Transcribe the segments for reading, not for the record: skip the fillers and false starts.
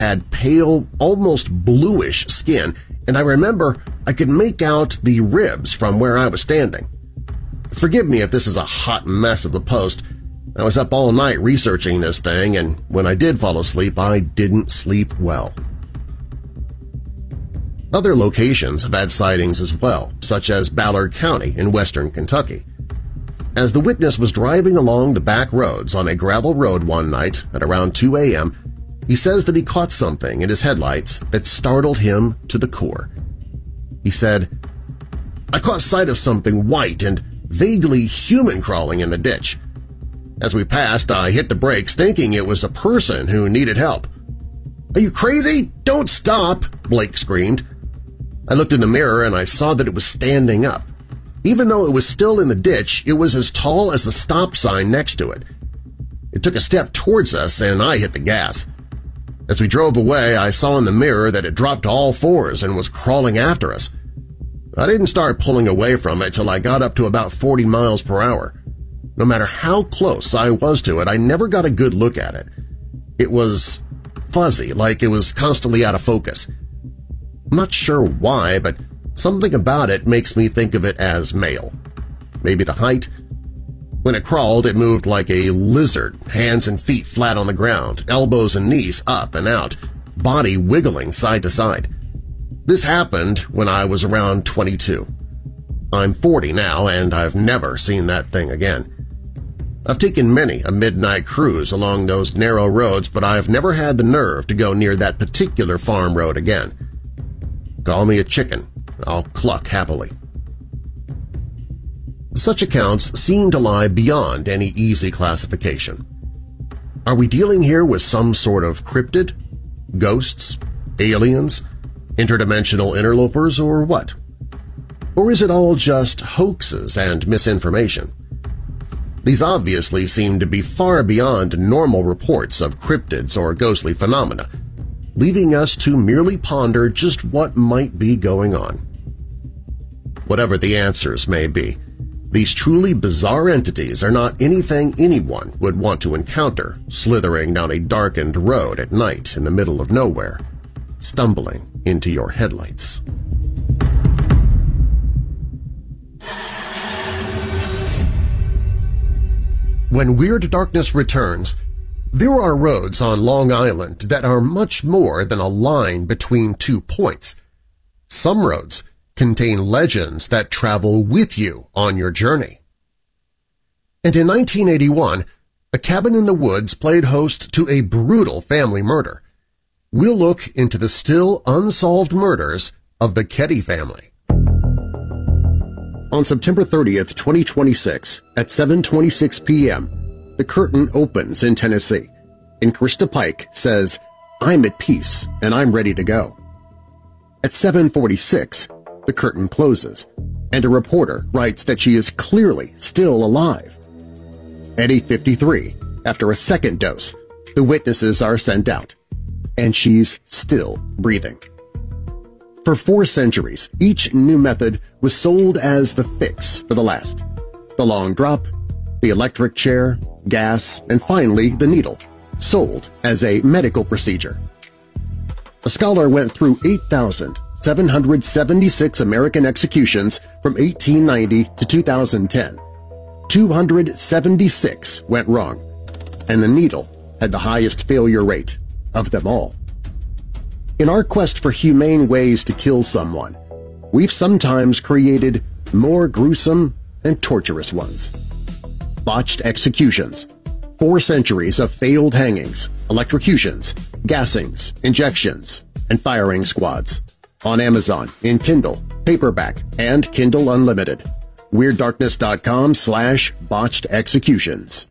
had pale, almost bluish skin, and I remember I could make out the ribs from where I was standing. Forgive me if this is a hot mess of a post. I was up all night researching this thing, and when I did fall asleep, I didn't sleep well. Other locations have had sightings as well, such as Ballard County in western Kentucky. As the witness was driving along the back roads on a gravel road one night at around 2 a.m., he says that he caught something in his headlights that startled him to the core. He said, "I caught sight of something white and vaguely human crawling in the ditch. As we passed, I hit the brakes thinking it was a person who needed help." "Are you crazy? Don't stop!" Blake screamed. I looked in the mirror and I saw that it was standing up. Even though it was still in the ditch, it was as tall as the stop sign next to it. It took a step towards us and I hit the gas. As we drove away, I saw in the mirror that it dropped to all fours and was crawling after us. I didn't start pulling away from it till I got up to about 40 miles per hour. No matter how close I was to it, I never got a good look at it. It was fuzzy, like it was constantly out of focus. I'm not sure why, but something about it makes me think of it as male. Maybe the height? When it crawled, it moved like a lizard, hands and feet flat on the ground, elbows and knees up and out, body wiggling side to side. This happened when I was around 22. I'm 40 now, and I've never seen that thing again. I've taken many a midnight cruise along those narrow roads, but I've never had the nerve to go near that particular farm road again. Call me a chicken. I'll cluck happily. Such accounts seem to lie beyond any easy classification. Are we dealing here with some sort of cryptid? Ghosts? Aliens? Interdimensional interlopers, or what? Or is it all just hoaxes and misinformation? These obviously seem to be far beyond normal reports of cryptids or ghostly phenomena, leaving us to merely ponder just what might be going on. Whatever the answers may be, these truly bizarre entities are not anything anyone would want to encounter slithering down a darkened road at night in the middle of nowhere, stumbling into your headlights. When Weird Darkness returns, there are roads on Long Island that are much more than a line between 2 points. Some roads contain legends that travel with you on your journey. And in 1981, a cabin in the woods played host to a brutal family murder. We'll look into the still unsolved murders of the Ketty family. On September 30th, 2026, at 7:26 p.m., the curtain opens in Tennessee, and Krista Pike says, "I'm at peace and I'm ready to go." At 7:46, the curtain closes, and a reporter writes that she is clearly still alive. At 8:53, after a second dose, the witnesses are sent out, and she's still breathing. For 4 centuries, each new method was sold as the fix for the last. The long drop, the electric chair, gas, and finally the needle, sold as a medical procedure. A scholar went through 8,776 American executions from 1890 to 2010. 276 went wrong, and the needle had the highest failure rate of them all. In our quest for humane ways to kill someone, we've sometimes created more gruesome and torturous ones. Botched executions, 4 centuries of failed hangings, electrocutions, gassings, injections, and firing squads. On Amazon, in Kindle, paperback, and Kindle Unlimited. WeirdDarkness.com/botchedexecutions.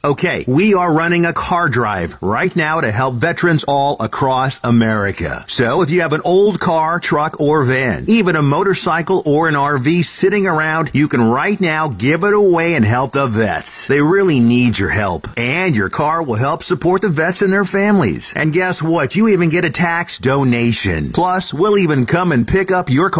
Okay, we are running a car drive right now to help veterans all across America. So if you have an old car, truck, or van, even a motorcycle or an RV sitting around, you can right now give it away and help the vets. They really need your help. And your car will help support the vets and their families. And guess what? You even get a tax donation. Plus, we'll even come and pick up your car